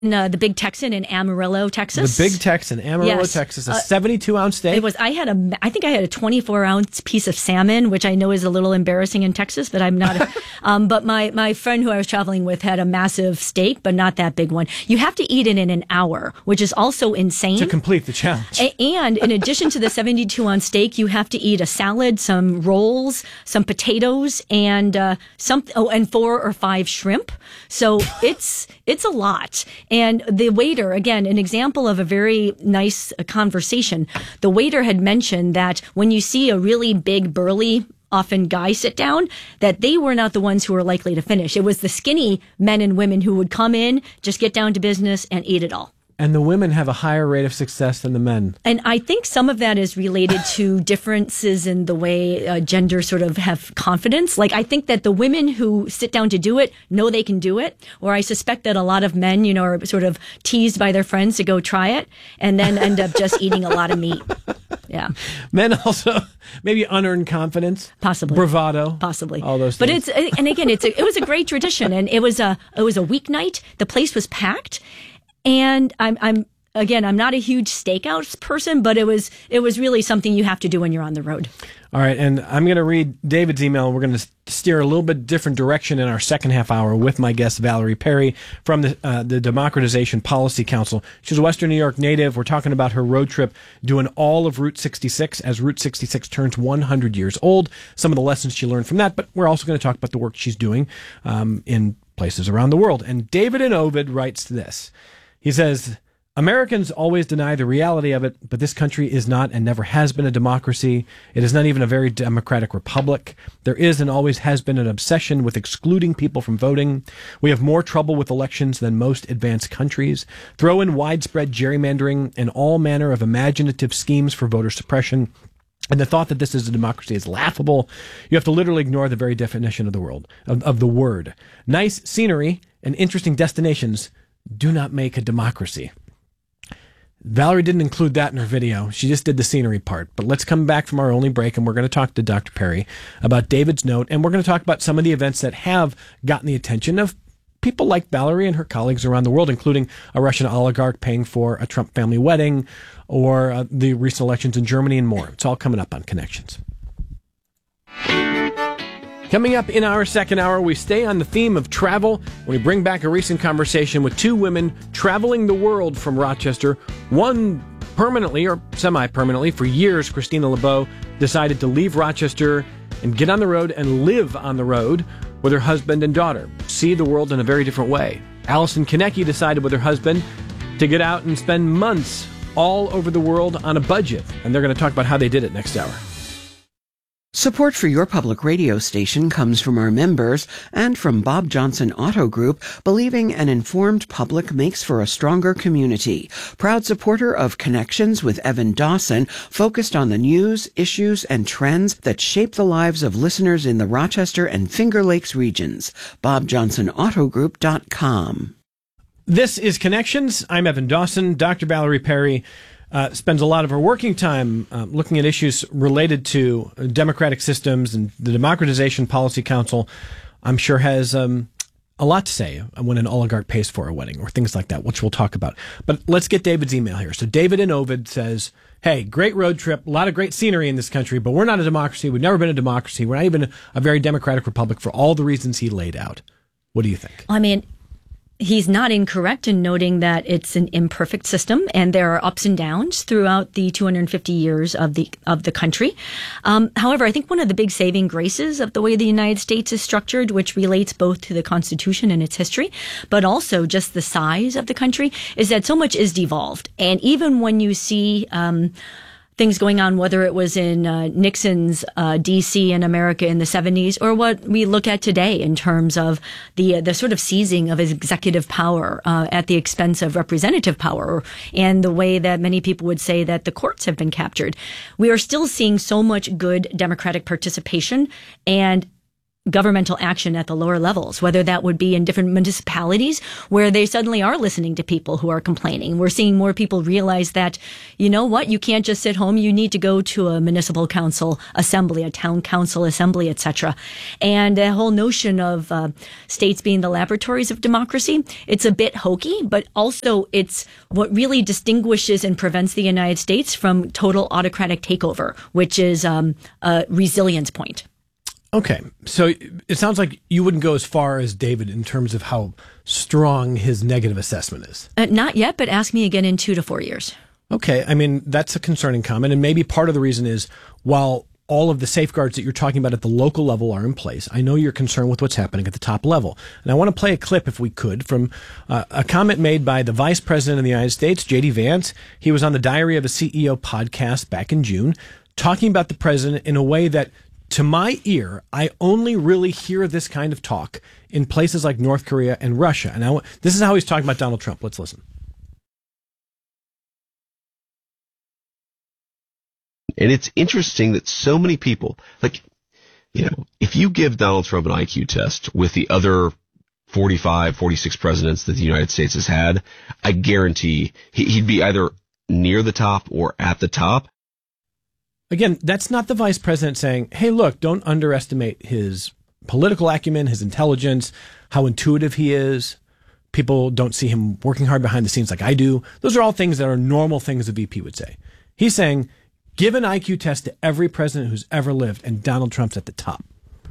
the Big Texan in Amarillo, Texas. The Big Texan, Amarillo, Yes. Texas, a 72-ounce steak. It was. I think I had a 24-ounce piece of salmon, which I know is a little embarrassing in Texas, but I'm not. But my friend who I was traveling with had a massive steak, but not that big one. You have to eat it in an hour, which is also insane. To complete the challenge. And in addition to the 72-ounce steak, you have to eat a salad, some rolls, some potatoes, and and 4 or 5 shrimp. So it's a lot. And the waiter, again, an example of a very nice conversation. The waiter had mentioned that when you see a really big, burly, often guy sit down, that they were not the ones who were likely to finish. It was the skinny men and women who would come in, just get down to business and eat it all. And the women have a higher rate of success than the men. And I think some of that is related to differences in the way gender sort of have confidence. Like, I think that the women who sit down to do it know they can do it. Or I suspect that a lot of men, are sort of teased by their friends to go try it and then end up just eating a lot of meat. Yeah. Men also, maybe unearned confidence. Possibly. Bravado. Possibly. All those things. But it was a great tradition. And it was a weeknight. The place was packed. And I'm not a huge stakeouts person, but it was really something you have to do when you're on the road. All right, and I'm going to read David's email. We're going to steer a little bit different direction in our second half hour with my guest, Valerie Perry, from the Democratization Policy Council. She's a Western New York native. We're talking about her road trip doing all of Route 66 as Route 66 turns 100 years old, some of the lessons she learned from that, but we're also going to talk about the work she's doing in places around the world. And David in Ovid writes this. He says, Americans always deny the reality of it, but this country is not and never has been a democracy. It is not even a very democratic republic. There is and always has been an obsession with excluding people from voting. We have more trouble with elections than most advanced countries. Throw in widespread gerrymandering and all manner of imaginative schemes for voter suppression. And the thought that this is a democracy is laughable. You have to literally ignore the very definition of the world, of the word. Nice scenery and interesting destinations do not make a democracy. Valerie didn't include that in her video. She just did the scenery part. But let's come back from our only break, and we're going to talk to Dr. Perry about David's note, and we're going to talk about some of the events that have gotten the attention of people like Valerie and her colleagues around the world, including a Russian oligarch paying for a Trump family wedding, or the recent elections in Germany, and more. It's all coming up on Connections. Coming up in our second hour, we stay on the theme of travel. We bring back a recent conversation with 2 women traveling the world from Rochester. One permanently or semi-permanently. For years, Christina LeBeau decided to leave Rochester and get on the road and live on the road with her husband and daughter. See the world in a very different way. Allison Konecki decided with her husband to get out and spend months all over the world on a budget. And they're going to talk about how they did it next hour. Support for your public radio station comes from our members and from Bob Johnson Auto Group, believing an informed public makes for a stronger community. Proud supporter of Connections with Evan Dawson, focused on the news, issues, and trends that shape the lives of listeners in the Rochester and Finger Lakes regions. BobJohnsonAutoGroup.com. This is Connections. I'm Evan Dawson. Dr. Valerie Perry spends a lot of her working time looking at issues related to democratic systems, and the Democratization Policy Council, I'm sure, has a lot to say when an oligarch pays for a wedding or things like that, which we'll talk about. But let's get David's email here. So David in Ovid says, hey, great road trip, a lot of great scenery in this country, but we're not a democracy. We've never been a democracy. We're not even a very democratic republic for all the reasons he laid out. What do you think? I mean, he's not incorrect in noting that it's an imperfect system, and there are ups and downs throughout the 250 years of the country. However, I think one of the big saving graces of the way the United States is structured, which relates both to the Constitution and its history, but also just the size of the country, is that so much is devolved. And even when you see things going on, whether it was in Nixon's D.C. in America in the 70s, or what we look at today in terms of the sort of seizing of his executive power at the expense of representative power, and the way that many people would say that the courts have been captured. We are still seeing so much good democratic participation, and governmental action at the lower levels, whether that would be in different municipalities where they suddenly are listening to people who are complaining. We're seeing more people realize that, you know what, you can't just sit home. You need to go to a municipal council assembly, a town council assembly, etc. And the whole notion of states being the laboratories of democracy, it's a bit hokey, but also it's what really distinguishes and prevents the United States from total autocratic takeover, which is a resilience point. Okay, so it sounds like you wouldn't go as far as David in terms of how strong his negative assessment is. Not yet, but ask me again in 2 to 4 years. Okay, I mean, that's a concerning comment, and maybe part of the reason is while all of the safeguards that you're talking about at the local level are in place, I know you're concerned with what's happening at the top level. And I want to play a clip, if we could, from a comment made by the Vice President of the United States, J.D. Vance. He was on the Diary of a CEO podcast back in June, talking about the president in a way that, to my ear, I only really hear this kind of talk in places like North Korea and Russia. And this is how he's talking about Donald Trump. Let's listen. And it's interesting that so many people, like, you know, if you give Donald Trump an IQ test with the other 45, 46 presidents that the United States has had, I guarantee he'd be either near the top or at the top. Again, that's not the vice president saying, hey, look, don't underestimate his political acumen, his intelligence, how intuitive he is. People don't see him working hard behind the scenes like I do. Those are all things that are normal things a VP would say. He's saying, give an IQ test to every president who's ever lived, and Donald Trump's at the top.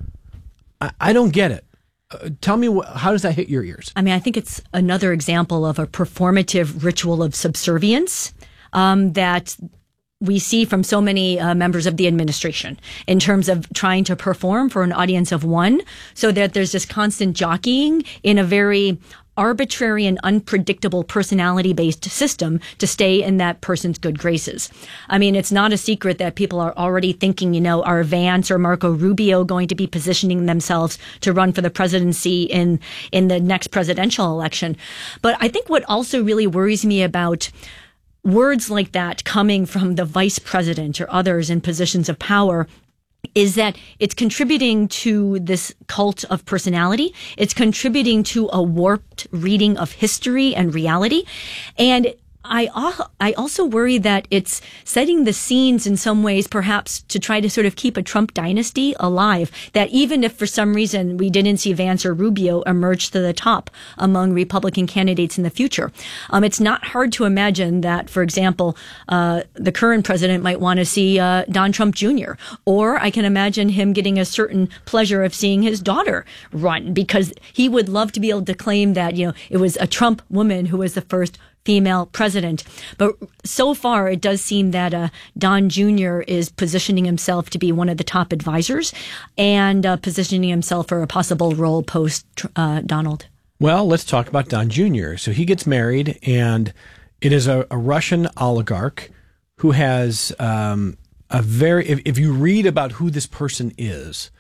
I don't get it. Tell me, how does that hit your ears? I mean, I think it's another example of a performative ritual of subservience that we see from so many members of the administration in terms of trying to perform for an audience of one, so that there's this constant jockeying in a very arbitrary and unpredictable personality-based system to stay in that person's good graces. I mean, it's not a secret that people are already thinking, you know, are Vance or Marco Rubio going to be positioning themselves to run for the presidency in the next presidential election? But I think what also really worries me about words like that coming from the vice president or others in positions of power is that it's contributing to this cult of personality. It's contributing to a warped reading of history and reality. And I also worry that it's setting the scenes in some ways, perhaps to try to sort of keep a Trump dynasty alive, that even if for some reason we didn't see Vance or Rubio emerge to the top among Republican candidates in the future, it's not hard to imagine that, for example, the current president might want to see Don Trump Jr., or I can imagine him getting a certain pleasure of seeing his daughter run, because he would love to be able to claim that, you know, it was a Trump woman who was the first female president. But so far, it does seem that Don Jr. is positioning himself to be one of the top advisors and positioning himself for a possible role post Donald. Well, let's talk about Don Jr. So he gets married, and it is a Russian oligarch who has a very, if you read about who this person is,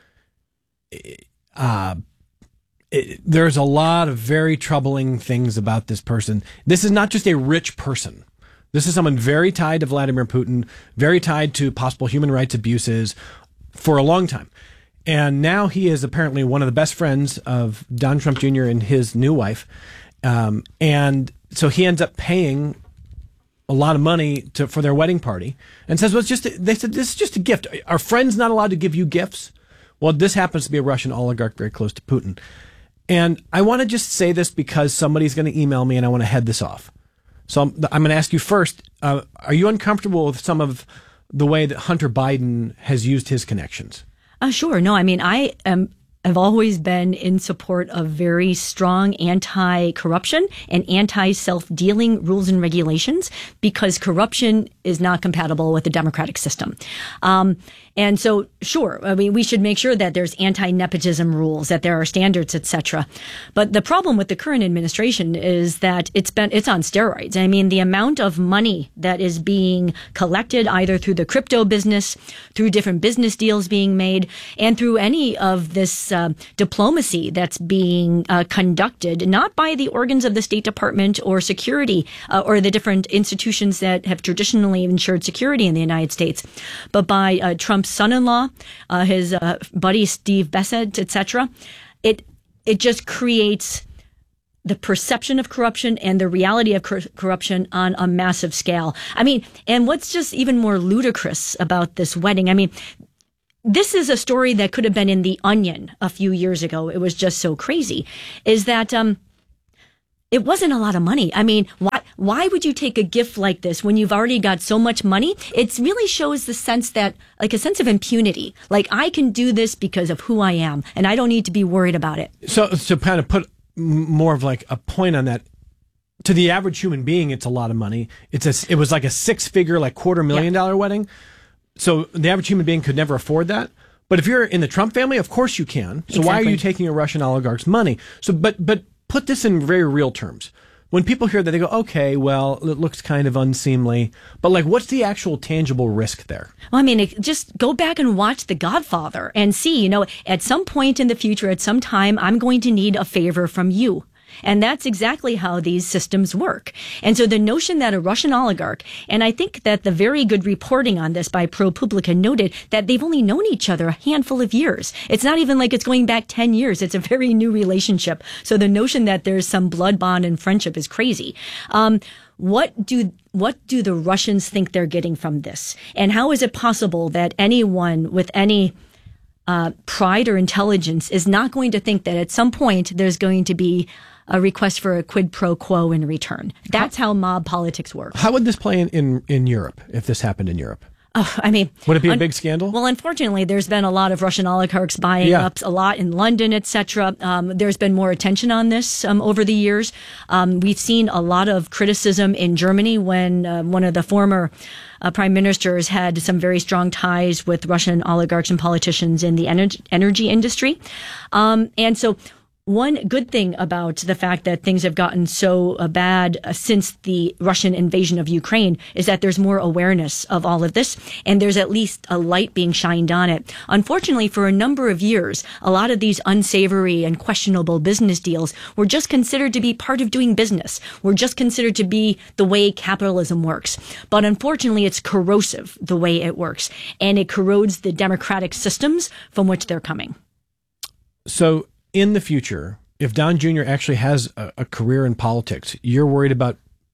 there's a lot of very troubling things about this person. This is not just a rich person. This is someone very tied to Vladimir Putin, very tied to possible human rights abuses for a long time. And now he is apparently one of the best friends of Don Trump Jr. and his new wife. And so he ends up paying a lot of money for their wedding party and says, well, they said, this is just a gift. Are friends not allowed to give you gifts? Well, this happens to be a Russian oligarch very close to Putin. And I want to just say this because somebody's going to email me and I want to head this off. So I'm going to ask you first, are you uncomfortable with some of the way that Hunter Biden has used his connections? Sure. No, I mean, I've always been in support of very strong anti-corruption and anti-self-dealing rules and regulations, because corruption is not compatible with the democratic system. And so, sure, I mean, we should make sure that there's anti-nepotism rules, that there are standards, etc. But the problem with the current administration is that it's on steroids. I mean, the amount of money that is being collected either through the crypto business, through different business deals being made, and through any of this diplomacy that's being conducted, not by the organs of the State Department or security or the different institutions that have traditionally ensured security in the United States, but by Trump's son-in-law, his buddy Steve Bessent, etc. It just creates the perception of corruption and the reality of corruption on a massive scale. I mean, and what's just even more ludicrous about this wedding, I mean, this is a story that could have been in The Onion a few years ago. It was just so crazy, is that it wasn't a lot of money. I mean, why would you take a gift like this when you've already got so much money? It really shows the sense that, like, a sense of impunity. Like, I can do this because of who I am, and I don't need to be worried about it. So kind of put more of like a point on that. To the average human being, it's a lot of money. It was like a 6-figure, like $250,000 wedding. So the average human being could never afford that. But if you're in the Trump family, of course you can. So why are you taking a Russian oligarch's money? So, but put this in very real terms. When people hear that, they go, okay, well, it looks kind of unseemly. But, like, what's the actual tangible risk there? Well, I mean, just go back and watch The Godfather and see, at some point in the future, at some time, I'm going to need a favor from you. And that's exactly how these systems work. And so the notion that a Russian oligarch, and I think that the very good reporting on this by ProPublica noted that they've only known each other a handful of years. It's not even like it's going back 10 years. It's a very new relationship. So the notion that there's some blood bond and friendship is crazy. What do the Russians think they're getting from this? And how is it possible that anyone with any pride or intelligence is not going to think that at some point there's going to be a request for a quid pro quo in return? That's how mob politics works. How would this play in Europe if this happened in Europe? Oh, I mean, would it be a big scandal? Well, unfortunately, there's been a lot of Russian oligarchs buying up a lot in London, etc. There's been more attention on this over the years. We've seen a lot of criticism in Germany when one of the former prime ministers had some very strong ties with Russian oligarchs and politicians in the energy industry. And so one good thing about the fact that things have gotten so bad since the Russian invasion of Ukraine is that there's more awareness of all of this, and there's at least a light being shined on it. Unfortunately, for a number of years, a lot of these unsavory and questionable business deals were just considered to be part of doing business, were just considered to be the way capitalism works. But unfortunately, it's corrosive the way it works, and it corrodes the democratic systems from which they're coming. So, in the future, if Don Jr. actually has a career in politics, you're worried about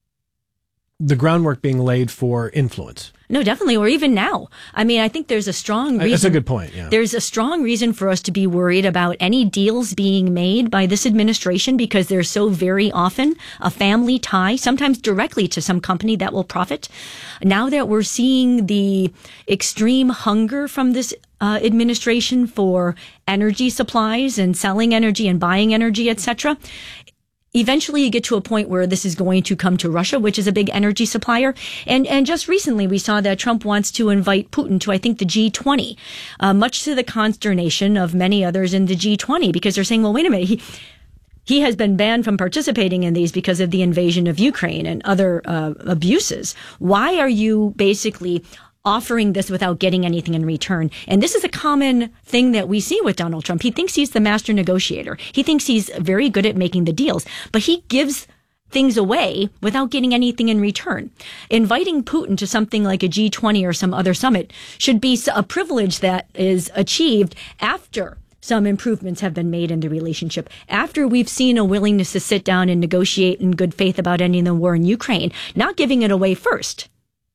the groundwork being laid for influence? No, definitely. Or even now. I mean, I think there's a strong reason. That's a good point, yeah. There's a strong reason for us to be worried about any deals being made by this administration because there's so very often a family tie, sometimes directly to some company that will profit. Now that we're seeing the extreme hunger from this administration for energy supplies and selling energy and buying energy, etc., eventually you get to a point where this is going to come to Russia, which is a big energy supplier. And just recently we saw that Trump wants to invite Putin to, I think, the G20, much to the consternation of many others in the G20, because they're saying, well, wait a minute, he has been banned from participating in these because of the invasion of Ukraine and other abuses. Why are you basically offering this without getting anything in return? And this is a common thing that we see with Donald Trump. He thinks he's the master negotiator. He thinks he's very good at making the deals, but he gives things away without getting anything in return. Inviting Putin to something like a G20 or some other summit should be a privilege that is achieved after some improvements have been made in the relationship, after we've seen a willingness to sit down and negotiate in good faith about ending the war in Ukraine, not giving it away first.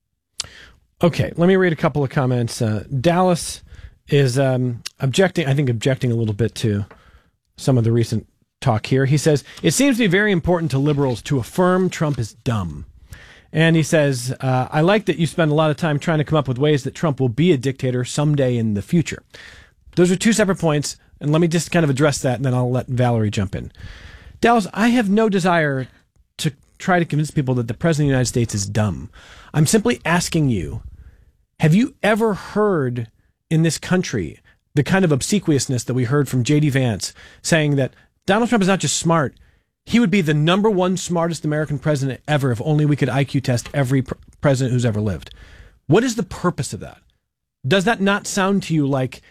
Okay, let me read a couple of comments. Dallas is objecting a little bit to some of the recent talk here. He says, it seems to be very important to liberals to affirm Trump is dumb. And he says, I like that you spend a lot of time trying to come up with ways that Trump will be a dictator someday in the future. Those are two separate points, and let me just kind of address that, and then I'll let Valerie jump in. Dallas, I have no desire to try to convince people that the President of the United States is dumb. I'm simply asking you, have you ever heard in this country the kind of obsequiousness that we heard from J.D. Vance saying that Donald Trump is not just smart, he would be the number one smartest American president ever if only we could IQ test every president who's ever lived? What is the purpose of that? Does that not sound to you like,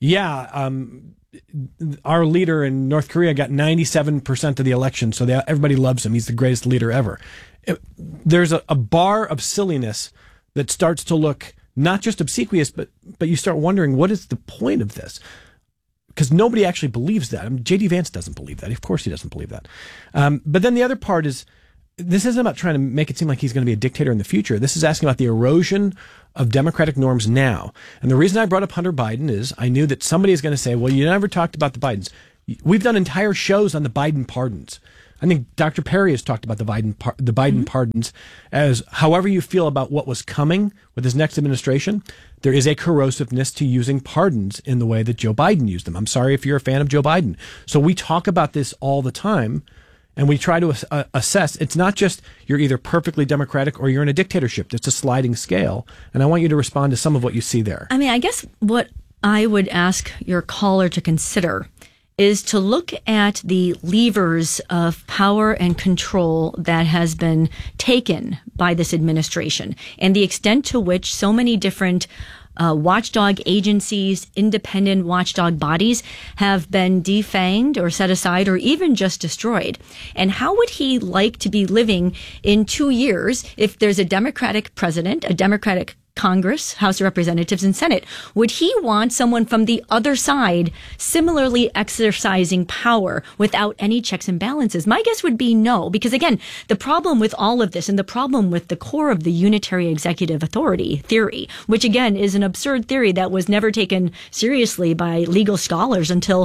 our leader in North Korea got 97% of the election, so everybody loves him, he's the greatest leader ever? There's a bar of silliness that starts to look not just obsequious, but you start wondering, what is the point of this? Because nobody actually believes that. I mean, J.D. Vance doesn't believe that. Of course he doesn't believe that. But then the other part is, this isn't about trying to make it seem like he's going to be a dictator in the future. This is asking about the erosion of democratic norms now. And the reason I brought up Hunter Biden is I knew that somebody is going to say, well, you never talked about the Bidens. We've done entire shows on the Biden pardons. I think Dr. Perry has talked about the Biden pardons as, however you feel about what was coming with his next administration, there is a corrosiveness to using pardons in the way that Joe Biden used them. I'm sorry if you're a fan of Joe Biden. So we talk about this all the time, and we try to assess. It's not just you're either perfectly democratic or you're in a dictatorship. It's a sliding scale. And I want you to respond to some of what you see there. I mean, I guess what I would ask your caller to consider is to look at the levers of power and control that has been taken by this administration and the extent to which so many different watchdog agencies, independent watchdog bodies have been defanged or set aside or even just destroyed. And how would he like to be living in 2 years if there's a Democratic president, a Democratic Congress, House of Representatives, and Senate? Would he want someone from the other side similarly exercising power without any checks and balances? My guess would be no, because again, the problem with all of this and the problem with the core of the unitary executive authority theory, which again is an absurd theory that was never taken seriously by legal scholars until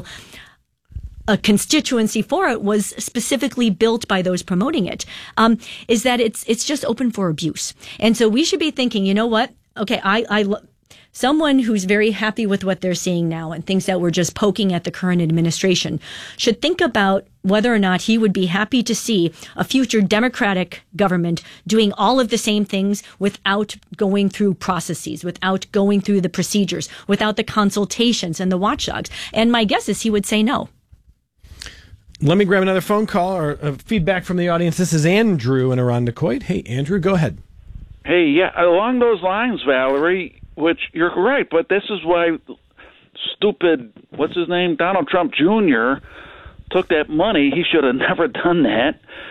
a constituency for it was specifically built by those promoting it, is that it's just open for abuse. And so we should be thinking, you know what? Okay, someone who's very happy with what they're seeing now and thinks that we're just poking at the current administration should think about whether or not he would be happy to see a future Democratic government doing all of the same things without going through processes, without going through the procedures, without the consultations and the watchdogs. And my guess is he would say no. Let me grab another phone call or feedback from the audience. This is Andrew in Irondequoit. Hey, Andrew, go ahead. Hey, yeah, along those lines, Valerie, which you're right, but this is why stupid, what's his name, Donald Trump Jr. took that money. He should have never done that.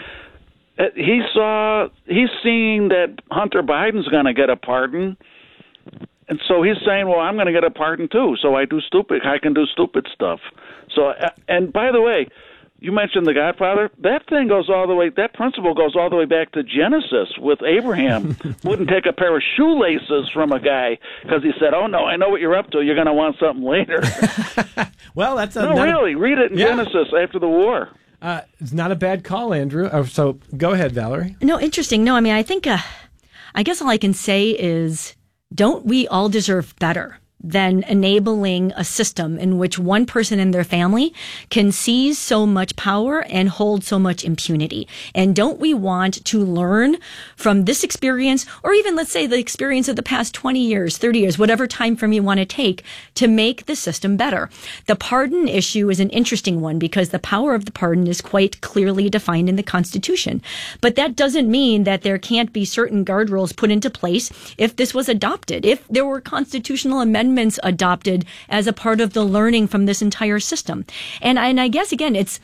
He's seeing that Hunter Biden's going to get a pardon, and so he's saying, well, I'm going to get a pardon too, so I can do stupid stuff. So, and by the way, you mentioned The Godfather. That principle goes all the way back to Genesis with Abraham. Wouldn't take a pair of shoelaces from a guy because he said, oh, no, I know what you're up to. You're going to want something later. Well, that's really. Read it in Genesis after the war. It's not a bad call, Andrew. So go ahead, Valerie. No, interesting. No, I mean, I think, I guess all I can say is, don't we all deserve better than enabling a system in which one person and their family can seize so much power and hold so much impunity? And don't we want to learn from this experience, or even, let's say, the experience of the past 20 years, 30 years, whatever time frame you want to take, to make the system better? The pardon issue is an interesting one because the power of the pardon is quite clearly defined in the Constitution. But that doesn't mean that there can't be certain guardrails put into place if this was adopted, if there were constitutional amendments adopted as a part of the learning from this entire system. And I guess, again, it's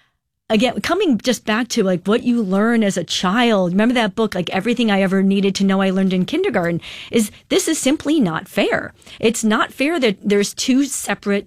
coming just back to like what you learn as a child. Remember that book, like Everything I Ever Needed to Know I Learned in Kindergarten? This is simply not fair. It's not fair that there's two separate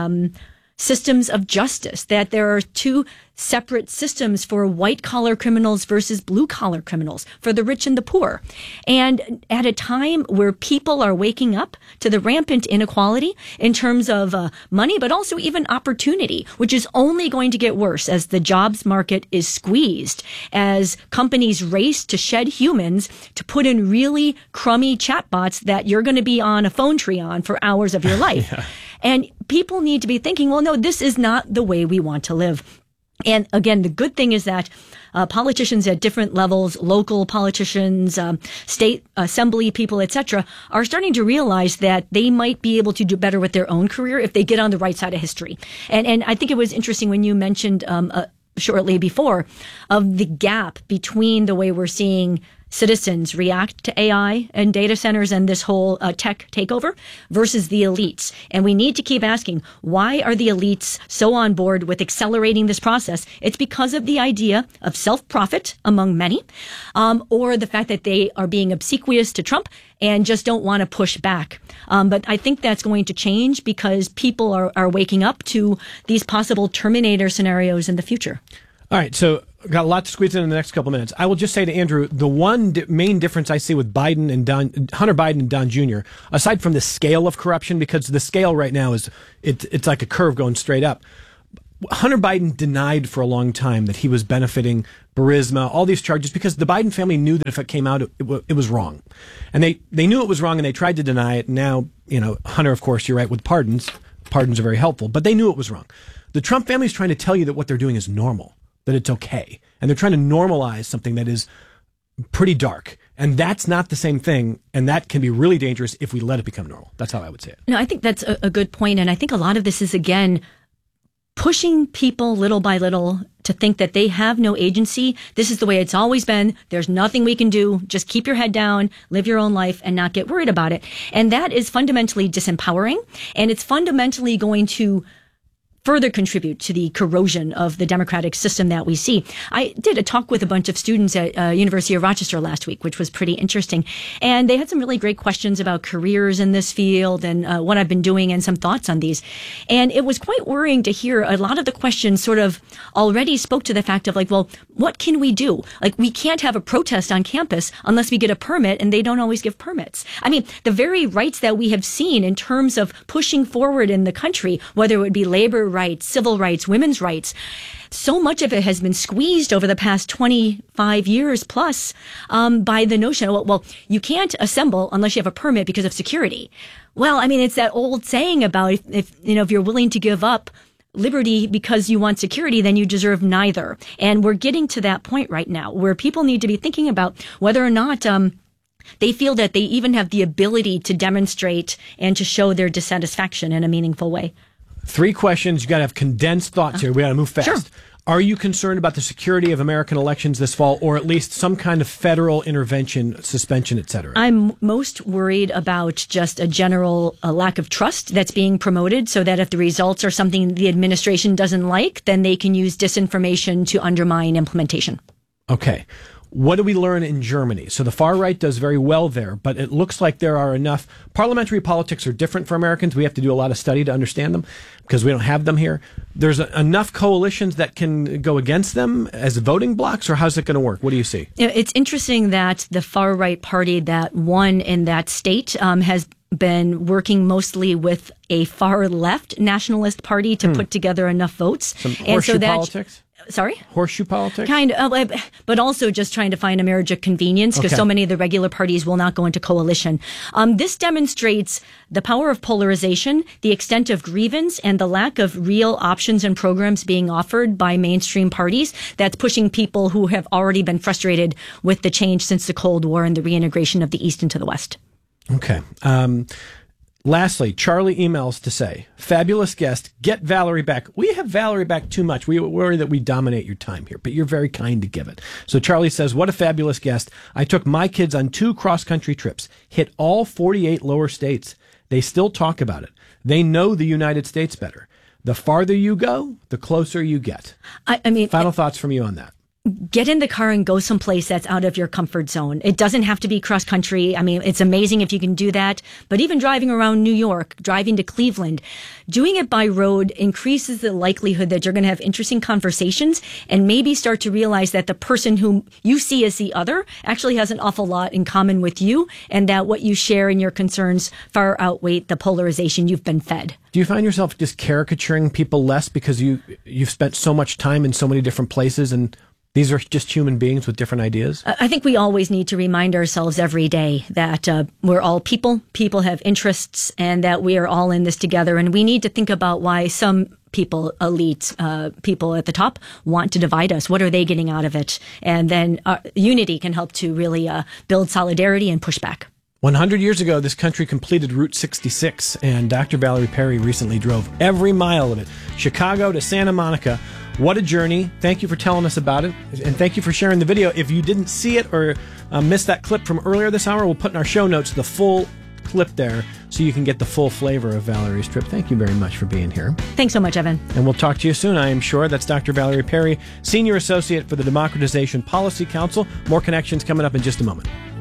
systems of justice, that there are two separate systems for white-collar criminals versus blue-collar criminals, for the rich and the poor. And at a time where people are waking up to the rampant inequality in terms of money, but also even opportunity, which is only going to get worse as the jobs market is squeezed, as companies race to shed humans to put in really crummy chatbots that you're going to be on a phone tree on for hours of your life. Yeah. And people need to be thinking, well, no, this is not the way we want to live. And again, the good thing is that politicians at different levels, local politicians, state assembly people, etc., are starting to realize that they might be able to do better with their own career if they get on the right side of history. And I think it was interesting when you mentioned shortly before of the gap between the way we're seeing citizens react to AI and data centers and this whole tech takeover versus the elites. And we need to keep asking, why are the elites so on board with accelerating this process? It's because of the idea of self-profit among many, or the fact that they are being obsequious to Trump and just don't want to push back. But I think that's going to change because people are waking up to these possible Terminator scenarios in the future. All right, so got a lot to squeeze in the next couple of minutes. I will just say to Andrew, the one main difference I see with Biden and Hunter Biden and Don Jr., aside from the scale of corruption, because the scale right now is it's like a curve going straight up. Hunter Biden denied for a long time that he was benefiting Burisma, all these charges, because the Biden family knew that if it came out, it was wrong. And they knew it was wrong and they tried to deny it. Now, Hunter, of course, you're right, with pardons. Pardons are very helpful, but they knew it was wrong. The Trump family is trying to tell you that what they're doing is normal, that it's okay. And they're trying to normalize something that is pretty dark. And that's not the same thing. And that can be really dangerous if we let it become normal. That's how I would say it. No, I think that's a good point. And I think a lot of this is, again, pushing people little by little to think that they have no agency. This is the way it's always been. There's nothing we can do. Just keep your head down, live your own life, and not get worried about it. And that is fundamentally disempowering. And it's fundamentally going to further contribute to the corrosion of the democratic system that we see. I did a talk with a bunch of students at University of Rochester last week, which was pretty interesting. And they had some really great questions about careers in this field and what I've been doing and some thoughts on these. And it was quite worrying to hear a lot of the questions sort of already spoke to the fact of like, well, what can we do? Like, we can't have a protest on campus unless we get a permit, and they don't always give permits. I mean, the very rights that we have seen in terms of pushing forward in the country, whether it would be labor rights, civil rights, women's rights, so much of it has been squeezed over the past 25 years plus by the notion, well, you can't assemble unless you have a permit because of security. Well, I mean, it's that old saying about if you're willing to give up liberty because you want security, then you deserve neither. And we're getting to that point right now where people need to be thinking about whether or not they feel that they even have the ability to demonstrate and to show their dissatisfaction in a meaningful way. 3 questions. You got to have condensed thoughts here. We got to move fast. Sure. Are you concerned about the security of American elections this fall, or at least some kind of federal intervention, suspension, et cetera? I'm most worried about just a general lack of trust that's being promoted, so that if the results are something the administration doesn't like, then they can use disinformation to undermine implementation. Okay. What do we learn in Germany? So the far right does very well there, but it looks like there are enough. Parliamentary politics are different for Americans. We have to do a lot of study to understand them because we don't have them here. There's enough coalitions that can go against them as voting blocks, or how's it going to work? What do you see? It's interesting that the far right party that won in that state has been working mostly with a far left nationalist party to put together enough votes. Some horseshoe politics? Sorry? Horseshoe politics? Kind of, but also just trying to find a marriage of convenience because so many of the regular parties will not go into coalition. This demonstrates the power of polarization, the extent of grievance, and the lack of real options and programs being offered by mainstream parties that's pushing people who have already been frustrated with the change since the Cold War and the reintegration of the East into the West. Okay. Lastly, Charlie emails to say, fabulous guest, get Valerie back. We have Valerie back too much. We worry that we dominate your time here, but you're very kind to give it. So Charlie says, what a fabulous guest. I took my kids on 2 cross-country trips, hit all 48 lower states. They still talk about it. They know the United States better. The farther you go, the closer you get. I mean, final thoughts from you on that. Get in the car and go someplace that's out of your comfort zone. It doesn't have to be cross country. I mean, it's amazing if you can do that. But even driving around New York, driving to Cleveland, doing it by road increases the likelihood that you're going to have interesting conversations and maybe start to realize that the person whom you see as the other actually has an awful lot in common with you, and that what you share in your concerns far outweigh the polarization you've been fed. Do you find yourself just caricaturing people less because you've spent so much time in so many different places, and these are just human beings with different ideas? I think we always need to remind ourselves every day that we're all people. People have interests, and that we are all in this together. And we need to think about why some people, elites, people at the top, want to divide us. What are they getting out of it? And then unity can help to really build solidarity and push back. 100 years ago, this country completed Route 66, and Dr. Valerie Perry recently drove every mile of it, Chicago to Santa Monica, What a journey. Thank you for telling us about it. And thank you for sharing the video. If you didn't see it or missed that clip from earlier this hour, we'll put in our show notes the full clip there so you can get the full flavor of Valerie's trip. Thank you very much for being here. Thanks so much, Evan. And we'll talk to you soon, I am sure. That's Dr. Valerie Perry, Senior Associate for the Democratization Policy Council. More connections coming up in just a moment.